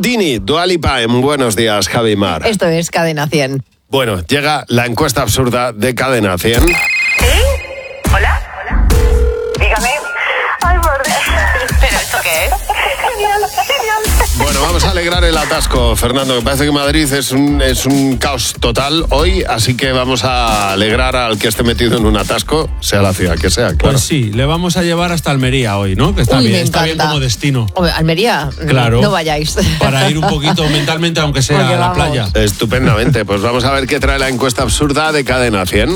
Dini, Dua Lipa en Buenos Días, Javi Mar. Esto es Cadena 100. Bueno, llega la encuesta absurda de Cadena 100. ¿Sí? ¿Hola? Dígame. Ay, por Dios. ¿Pero esto qué es? Genial. Bueno, vamos a alegrar el atasco, Fernando. Me parece que Madrid es un caos total hoy, así que vamos a alegrar al que esté metido en un atasco, sea la ciudad que sea, claro. Pues sí, le vamos a llevar hasta Almería hoy, ¿no? Que está bien como destino. Hombre, Almería, claro, no vayáis. Para ir un poquito mentalmente, aunque sea Porque a la vamos. playa. Estupendamente, pues vamos a ver qué trae la encuesta absurda de Cadena 100.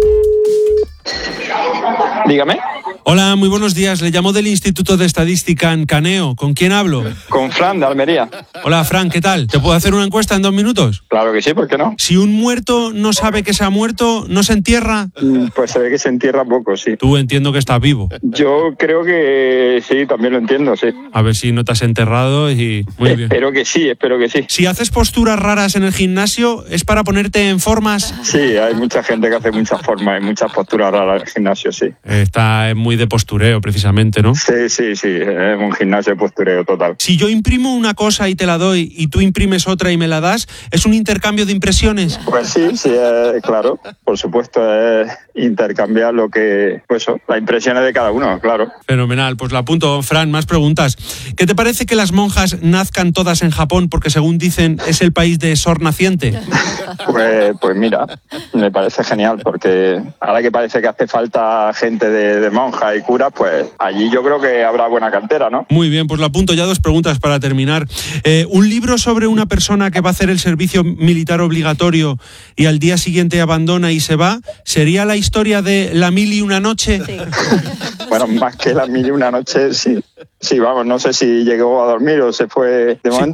Dígame. Hola, muy buenos días. Le llamo del Instituto de Estadística en Caneo. ¿Con quién hablo? Con Fran, de Almería. Hola, Fran, ¿qué tal? ¿Te puedo hacer una encuesta en 2 minutos? Claro que sí, ¿por qué no? Si un muerto no sabe que se ha muerto, ¿no se entierra? Pues se ve que se entierra poco, sí. Tú entiendo que estás vivo. Yo creo que sí, también lo entiendo, sí. A ver si no te has enterrado y... Muy bien. Espero que sí. Si haces posturas raras en el gimnasio, ¿es para ponerte en formas? Sí, hay mucha gente que hace muchas formas y muchas posturas raras en el gimnasio, sí. Está muy de postureo, precisamente, ¿no? Sí, es un gimnasio de postureo total. Si yo imprimo una cosa y te la doy y tú imprimes otra y me la das, ¿es un intercambio de impresiones? Pues sí, claro. Por supuesto, es intercambiar lo que... Pues eso, las impresiones de cada uno, claro. Fenomenal, pues la apunto. Fran, más preguntas. ¿Qué te parece que las monjas nazcan todas en Japón porque, según dicen, es el país de Sor naciente? Pues mira, me parece genial, porque ahora que parece que hace falta gente de monjas y curas, pues allí yo creo que habrá buena cantera, ¿no? Muy bien, pues lo apunto. Ya 2 preguntas para terminar. Un libro sobre una persona que va a hacer el servicio militar obligatorio y al día siguiente abandona y se va, ¿sería la historia de La mil y una noche? Sí. Bueno, más que La mil y una noche, sí. Sí, vamos, no sé si llegó a dormir o se fue. De momento